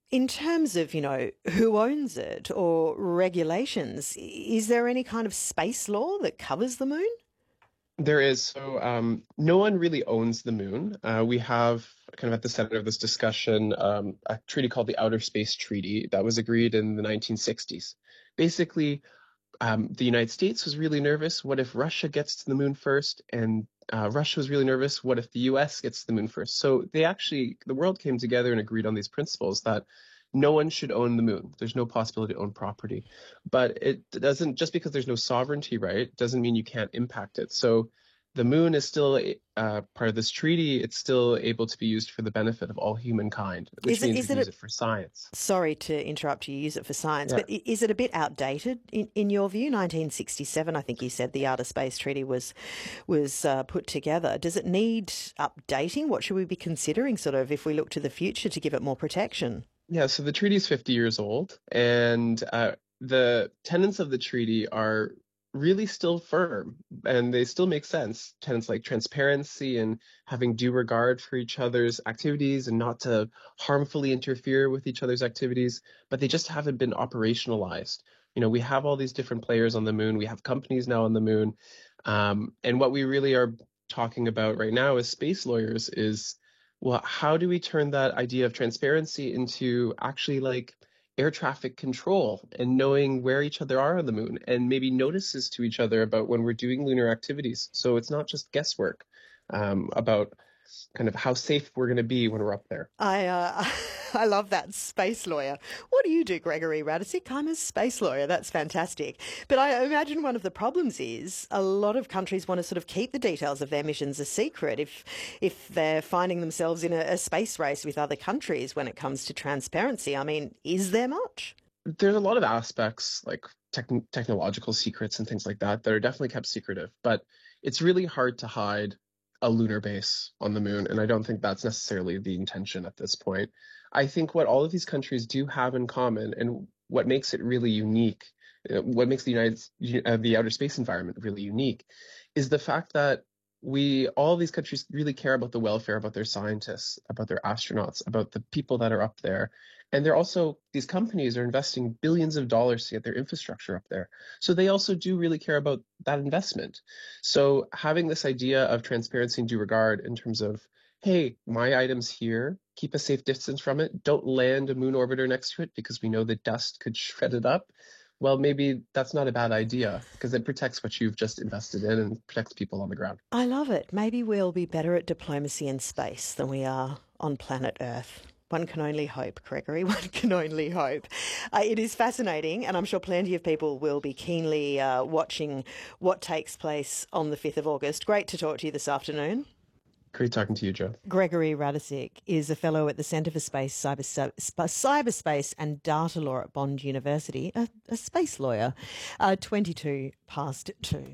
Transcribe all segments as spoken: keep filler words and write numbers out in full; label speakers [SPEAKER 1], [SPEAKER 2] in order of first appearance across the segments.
[SPEAKER 1] In terms of, you know, who owns it or regulations, is there any kind of space law that covers the moon?
[SPEAKER 2] There is. So um, no one really owns the moon. Uh, we have kind of at the center of this discussion um, a treaty called the Outer Space Treaty that was agreed in the nineteen sixties. Basically, um, the United States was really nervous. What if Russia gets to the moon first? And uh, Russia was really nervous. What if the U S gets to the moon first? So they actually, the world came together and agreed on these principles that no one should own the moon. There's no possibility to own property. But it doesn't, just because there's no sovereignty right, doesn't mean you can't impact it. So the moon is still uh, part of this treaty. It's still able to be used for the benefit of all humankind, which
[SPEAKER 1] Is it,
[SPEAKER 2] means
[SPEAKER 1] is
[SPEAKER 2] we can
[SPEAKER 1] it
[SPEAKER 2] use
[SPEAKER 1] a,
[SPEAKER 2] it for science.
[SPEAKER 1] Sorry to interrupt you, use it for science,
[SPEAKER 2] Yeah.
[SPEAKER 1] but i- is it a bit outdated in, in your view? nineteen sixty-seven, I think you said the Outer Space Treaty was was uh, put together. Does it need updating? What should we be considering sort of if we look to the future to give it more protection?
[SPEAKER 2] Yeah, so the treaty is fifty years old, and uh, the tenets of the treaty are really still firm, and they still make sense. Tenets like transparency and having due regard for each other's activities and not to harmfully interfere with each other's activities, but they just haven't been operationalized. You know, we have all these different players on the moon. We have companies now on the moon. Um, and what we really are talking about right now as space lawyers is, well, how do we turn that idea of transparency into actually like air traffic control and knowing where each other are on the moon and maybe notices to each other about when we're doing lunar activities? So it's not just guesswork um, about kind of how safe we're going to be when we're up there.
[SPEAKER 1] I uh, I love that, space lawyer. What do you do, Gregory Radisik? I'm a space lawyer. That's fantastic. But I imagine one of the problems is a lot of countries want to sort of keep the details of their missions a secret if if they're finding themselves in a, a space race with other countries when it comes to transparency. I mean, is there much?
[SPEAKER 2] There's a lot of aspects like techn technological secrets and things like that that are definitely kept secretive, but it's really hard to hide a lunar base on the moon, and I don't think that's necessarily the intention at this point. I think what all of these countries do have in common, and what makes it really unique, uh, what makes the United uh, the outer space environment really unique, is the fact that we all of these countries really care about the welfare, about their scientists, about their astronauts, about the people that are up there. And they're also, these companies are investing billions of dollars to get their infrastructure up there. So they also do really care about that investment. So having this idea of transparency and due regard in terms of, hey, my item's here, keep a safe distance from it, don't land a moon orbiter next to it because we know the dust could shred it up. Well, maybe that's not a bad idea because it protects what you've just invested in and protects people on the ground.
[SPEAKER 1] I love it. Maybe we'll be better at diplomacy in space than we are on planet Earth. One can only hope, Gregory. One can only hope. Uh, it is fascinating, and I'm sure plenty of people will be keenly uh, watching what takes place on the fifth of August. Great to talk to you this afternoon.
[SPEAKER 2] Great talking to you, Joe.
[SPEAKER 1] Gregory Radisik is a fellow at the Centre for Space, Cyber, Cyberspace and Data Law at Bond University, a, a space lawyer, uh, twenty-two past two.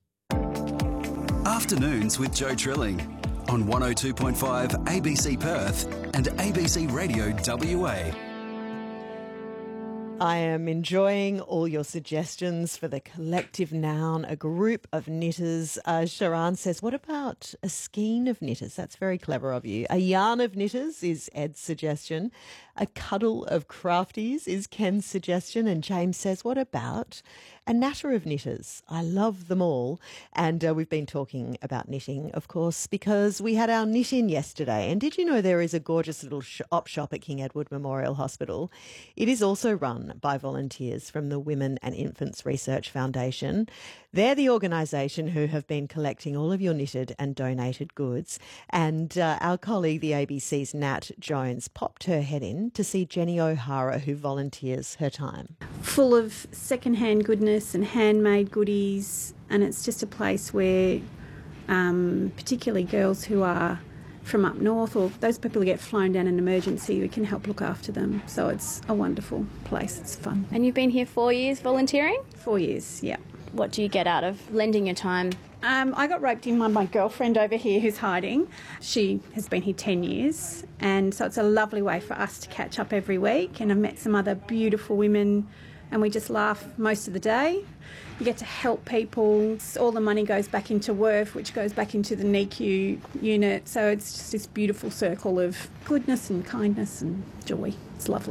[SPEAKER 3] Afternoons with Joe Trilling on one oh two point five A B C Perth and A B C Radio W A.
[SPEAKER 1] I am enjoying all your suggestions for the collective noun, a group of knitters. Uh, Sharan says, what about a skein of knitters? That's very clever of you. A yarn of knitters is Ed's suggestion. A cuddle of crafties is Ken's suggestion. And James says, what about a natter of knitters? I love them all. And uh, we've been talking about knitting, of course, because we had our knit in yesterday. And did you know there is a gorgeous little sh- op shop at King Edward Memorial Hospital? It is also run by volunteers from the Women and Infants Research Foundation. They're the organisation who have been collecting all of your knitted and donated goods. And uh, our colleague, the A B C's Nat Jones, popped her head in to see Jenny O'Hara, who volunteers her time.
[SPEAKER 4] Full of second-hand goodness and handmade goodies, and it's just a place where um, particularly girls who are from up north or those people who get flown down in emergency, we can help look after them. So it's a wonderful place. It's fun.
[SPEAKER 5] And you've been here four years volunteering?
[SPEAKER 4] Four years, yeah.
[SPEAKER 5] What do you get out of lending your time?
[SPEAKER 4] Um, I got roped in by my girlfriend over here who's hiding. She has been here ten years, and so it's a lovely way for us to catch up every week. And I've met some other beautiful women, and we just laugh most of the day. You get to help people. All the money goes back into W I R F, which goes back into the N I C U unit. So it's just this beautiful circle of goodness and kindness and joy. It's lovely.